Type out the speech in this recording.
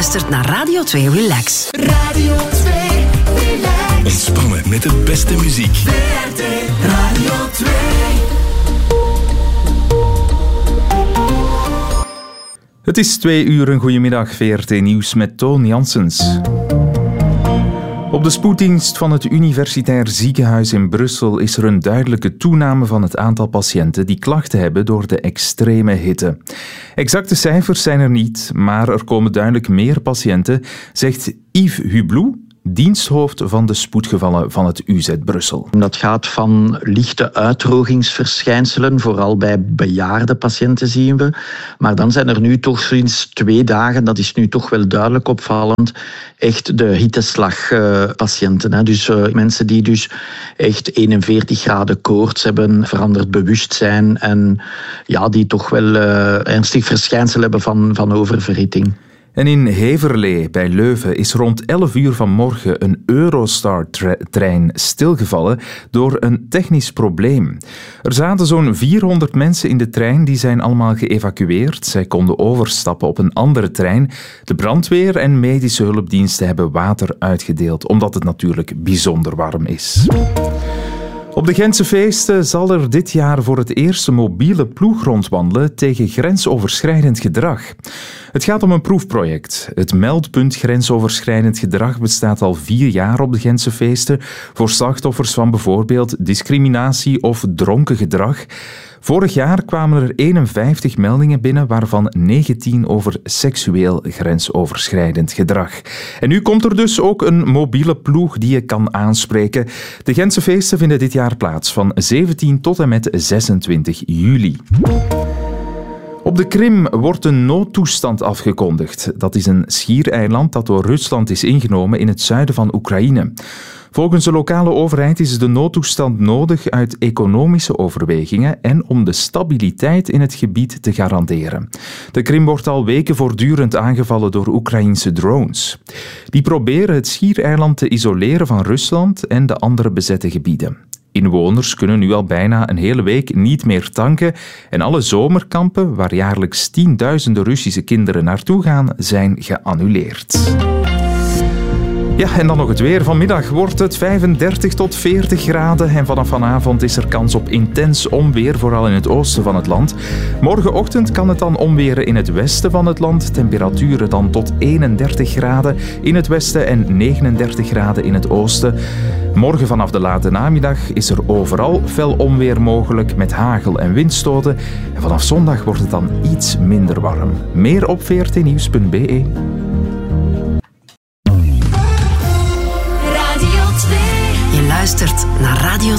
luistert naar Radio 2 Relax. Radio 2 Relax. Ontspannen met de beste muziek. VRT Radio 2. Het is 2 uur, een goedemiddag, VRT Nieuws met Toon Janssens. Op de spoeddienst van het Universitair Ziekenhuis in Brussel is er een duidelijke toename van het aantal patiënten die klachten hebben door de extreme hitte. Exacte cijfers zijn er niet, maar er komen duidelijk meer patiënten, zegt Yves Hublou, diensthoofd van de spoedgevallen van het UZ Brussel. Dat gaat van lichte uitdrogingsverschijnselen, vooral bij bejaarde patiënten zien we. Maar dan zijn er nu toch sinds 2 dagen, dat is nu toch wel duidelijk opvallend, echt de hitteslagpatiënten. Dus mensen die dus echt 41 graden koorts hebben, veranderd bewustzijn en ja, die toch wel ernstig verschijnsel hebben van oververhitting. En in Heverlee bij Leuven is rond 11 uur vanmorgen een Eurostar-trein stilgevallen door een technisch probleem. Er zaten zo'n 400 mensen in de trein, die zijn allemaal geëvacueerd. Zij konden overstappen op een andere trein. De brandweer en medische hulpdiensten hebben water uitgedeeld, omdat het natuurlijk bijzonder warm is. Op de Gentse feesten zal er dit jaar voor het eerst een mobiele ploeg rondwandelen tegen grensoverschrijdend gedrag. Het gaat om een proefproject. Het meldpunt grensoverschrijdend gedrag bestaat al 4 jaar op de Gentse feesten voor slachtoffers van bijvoorbeeld discriminatie of dronken gedrag. Vorig jaar kwamen er 51 meldingen binnen, waarvan 19 over seksueel grensoverschrijdend gedrag. En nu komt er dus ook een mobiele ploeg die je kan aanspreken. De Gentse feesten vinden dit jaar plaats van 17 tot en met 26 juli. Op de Krim wordt een noodtoestand afgekondigd. Dat is een schiereiland dat door Rusland is ingenomen in het zuiden van Oekraïne. Volgens de lokale overheid is de noodtoestand nodig uit economische overwegingen en om de stabiliteit in het gebied te garanderen. De Krim wordt al weken voortdurend aangevallen door Oekraïense drones. Die proberen het schiereiland te isoleren van Rusland en de andere bezette gebieden. Inwoners kunnen nu al bijna een hele week niet meer tanken en alle zomerkampen, waar jaarlijks tienduizenden Russische kinderen naartoe gaan, zijn geannuleerd. Ja, en dan nog het weer. Vanmiddag wordt het 35 tot 40 graden en vanaf vanavond is er kans op intens onweer, vooral in het oosten van het land. Morgenochtend kan het dan onweren in het westen van het land. Temperaturen dan tot 31 graden in het westen en 39 graden in het oosten. Morgen vanaf de late namiddag is er overal fel onweer mogelijk met hagel en windstoten. En vanaf zondag wordt het dan iets minder warm. Meer op vrtnieuws.be. Je luistert naar Radio